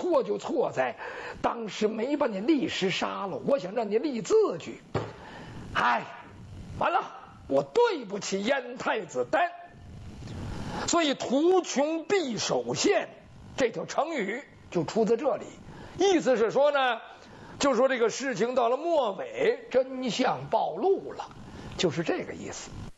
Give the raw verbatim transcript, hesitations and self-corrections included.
错就错在当时没把你立时杀了，我想让你立字据。哎，完了，我对不起燕太子丹。所以图穷匕首现这条成语就出自这里，意思是说呢，就说这个事情到了末尾，真相暴露了，就是这个意思。